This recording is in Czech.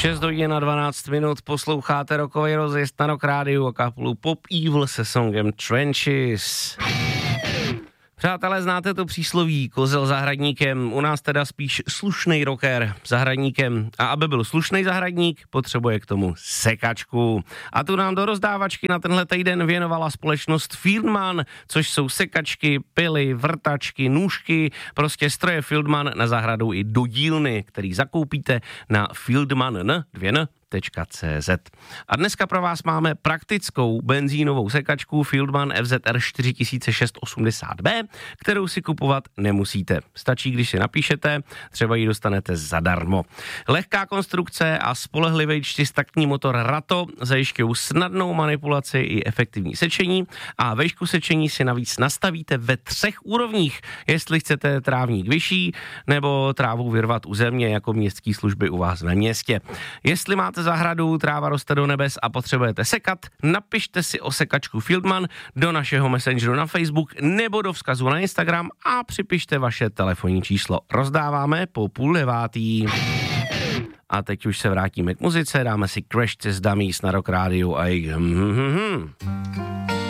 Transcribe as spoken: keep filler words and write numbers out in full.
šest hodin na dvanáct minut posloucháte rokový rozjezd na Rock Rádiu a kapelu Pop Evil se songem Trenches. Přátelé, znáte to přísloví kozel zahradníkem, u nás teda spíš slušnej rocker zahradníkem. A aby byl slušnej zahradník, potřebuje k tomu sekačku. A tu nám do rozdávačky na tenhle týden věnovala společnost Fieldman, což jsou sekačky, pily, vrtačky, nůžky, prostě stroje Fieldman na zahradu i do dílny, který zakoupíte na fieldman dvě n tečka cé zet. A dneska pro vás máme praktickou benzínovou sekačku Fieldman F Z R čtyři tisíce šest set osmdesát B, kterou si kupovat nemusíte. Stačí, když si napíšete, třeba ji dostanete zadarmo. Lehká konstrukce a spolehlivý čtyřtaktní motor Rato zajišťují snadnou manipulaci i efektivní sečení a vejšku sečení si navíc nastavíte ve třech úrovních, jestli chcete trávník vyšší nebo trávu vyrvat u země jako městské služby u vás ve městě. Jestli máte zahradu, tráva roste do nebes a potřebujete sekat, napište si o sekačku Fieldman do našeho messengeru na Facebook nebo do vzkazu na Instagram a připište vaše telefonní číslo. Rozdáváme po půl devátý. A teď už se vrátíme k muzice, dáme si Crash Test Dummies na Rock Rádiu a jejich hm, hm, hm.